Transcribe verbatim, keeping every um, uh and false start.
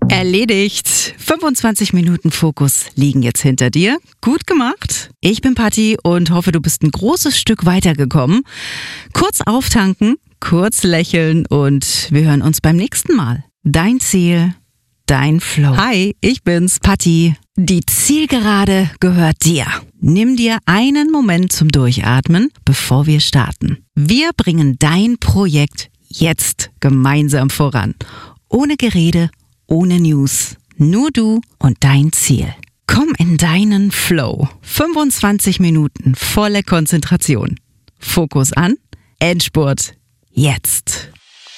Erledigt. fünfundzwanzig Minuten Fokus liegen jetzt hinter dir. Gut gemacht. Ich bin Patti und hoffe, du bist ein großes Stück weitergekommen. Kurz auftanken, kurz lächeln und wir hören uns beim nächsten Mal. Dein Ziel, dein Flow. Hi, ich bin's, Patti. Die Zielgerade gehört dir. Nimm dir einen Moment zum Durchatmen, bevor wir starten. Wir bringen dein Projekt jetzt gemeinsam voran. Ohne Gerede, ohne News. Nur du und dein Ziel. Komm in deinen Flow. fünfundzwanzig Minuten volle Konzentration. Fokus an. Endspurt. Jetzt.